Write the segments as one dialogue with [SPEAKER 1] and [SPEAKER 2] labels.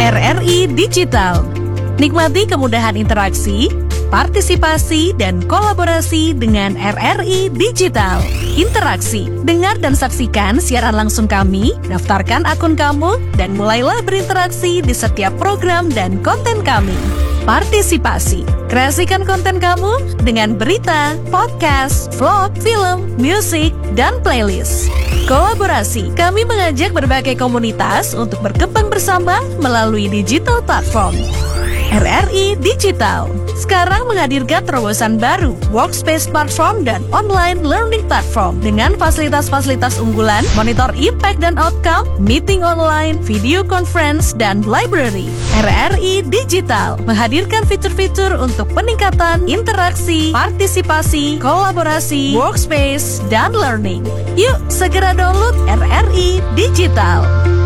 [SPEAKER 1] RRI Digital. Nikmati kemudahan interaksi, partisipasi, dan kolaborasi dengan RRI Digital. Interaksi, dengar dan saksikan siaran langsung kami, daftarkan akun kamu, dan mulailah berinteraksi di setiap program dan konten kami. Partisipasi, kreasikan konten kamu dengan berita, podcast, vlog, film, musik, dan playlist. Kolaborasi, kami mengajak berbagai komunitas untuk berkembang bersama melalui digital platform. RRI Digital sekarang menghadirkan terobosan baru, workspace platform dan online learning platform dengan fasilitas-fasilitas unggulan, monitor impact dan outcome, meeting online, video conference, dan library. RRI Digital menghadirkan fitur-fitur untuk peningkatan interaksi, partisipasi, kolaborasi, workspace, dan learning. Yuk segera download RRI Digital.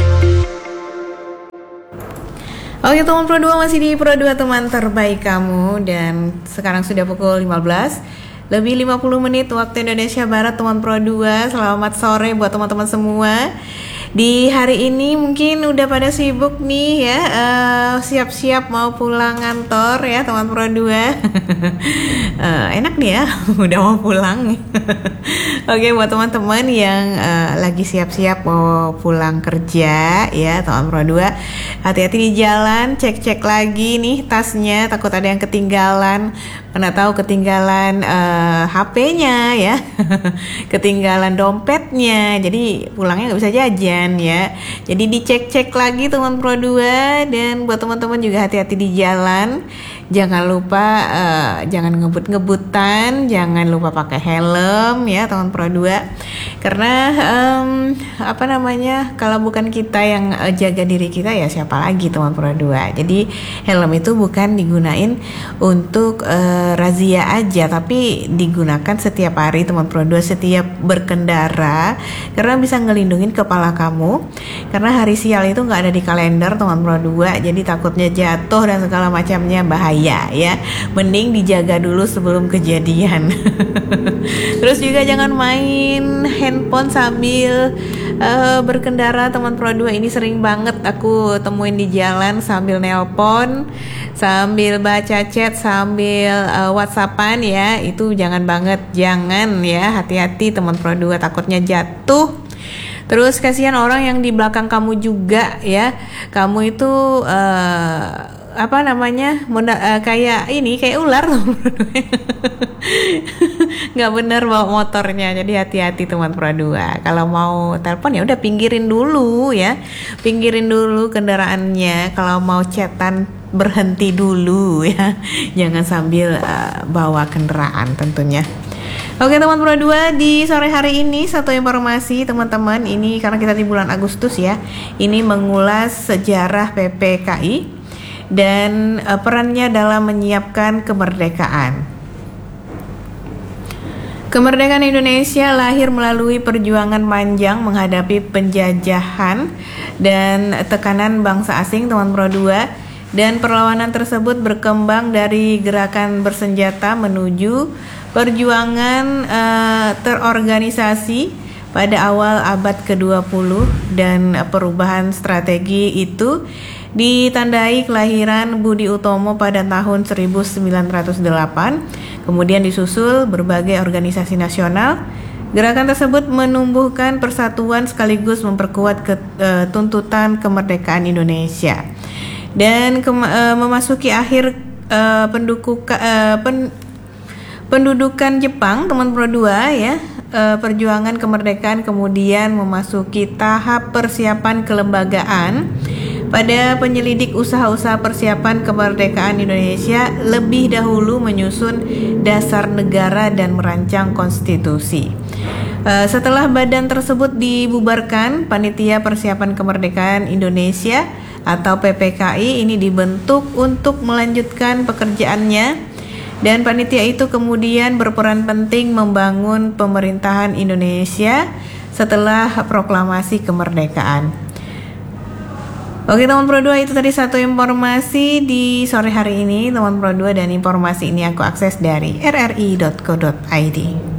[SPEAKER 2] Oke teman Pro 2, masih di Pro 2 teman terbaik kamu. Dan sekarang sudah pukul 15 lebih 50 menit waktu Indonesia Barat teman Pro 2. Selamat sore buat teman-teman semua. Di hari ini mungkin udah pada sibuk nih ya, siap-siap mau pulang kantor ya teman Pro 2. Enak nih ya, udah mau pulang. Oke, buat teman-teman yang lagi siap-siap mau pulang kerja ya teman Pro 2, hati-hati di jalan, cek-cek lagi nih tasnya, takut ada yang ketinggalan. Mana tahu ketinggalan HP-nya ya, ketinggalan dompetnya, jadi pulangnya nggak bisa jajan ya. Jadi dicek-cek lagi teman Pro 2. Dan buat teman-teman juga hati-hati di jalan, jangan lupa jangan ngebut-ngebutan, jangan lupa pakai helm ya teman Pro 2. Karena kalau bukan kita yang jaga diri kita ya siapa lagi teman Pro 2. Jadi helm itu bukan digunain untuk razia aja, tapi digunakan setiap hari teman Pro 2, setiap berkendara, karena bisa ngelindungin kepala kamu. Karena hari sial itu nggak ada di kalender teman Pro 2, jadi takutnya jatuh dan segala macamnya bahaya ya. Mending dijaga dulu sebelum kejadian. Terus juga jangan main handphone sambil berkendara teman Pro 2. Ini sering banget aku temuin di jalan sambil nelpon, sambil baca chat, sambil WhatsAppan ya. Itu jangan banget, jangan ya, hati-hati teman Pro 2, takutnya jatuh. Terus kasihan orang yang di belakang kamu juga ya. Kamu itu kayak ular nggak bener bawa motornya. Jadi hati-hati teman Pro 2. Kalau mau telepon ya udah pinggirin dulu ya, pinggirin dulu kendaraannya. Kalau mau chatan berhenti dulu ya, jangan sambil bawa kendaraan tentunya. Oke teman Pro 2, di sore hari ini satu informasi teman-teman, ini karena kita di bulan Agustus ya, ini mengulas sejarah PPKI dan perannya dalam menyiapkan kemerdekaan. Kemerdekaan Indonesia lahir melalui perjuangan panjang menghadapi penjajahan dan tekanan bangsa asing teman Pro 2. Dan perlawanan tersebut berkembang dari gerakan bersenjata menuju perjuangan terorganisasi pada awal abad ke-20, dan perubahan strategi itu ditandai kelahiran Budi Utomo pada tahun 1908, kemudian disusul berbagai organisasi nasional. Gerakan tersebut menumbuhkan persatuan sekaligus memperkuat tuntutan kemerdekaan Indonesia. Dan memasuki akhir pendudukan Jepang teman Pro 2 ya, perjuangan kemerdekaan kemudian memasuki tahap persiapan kelembagaan. Pada penyelidik usaha-usaha persiapan kemerdekaan Indonesia lebih dahulu menyusun dasar negara dan merancang konstitusi. Setelah badan tersebut dibubarkan, Panitia Persiapan Kemerdekaan Indonesia atau PPKI ini dibentuk untuk melanjutkan pekerjaannya, dan panitia itu kemudian berperan penting membangun pemerintahan Indonesia setelah proklamasi kemerdekaan. Oke teman Pro 2, itu tadi satu informasi di sore hari ini teman Pro 2, dan informasi ini aku akses dari rri.co.id.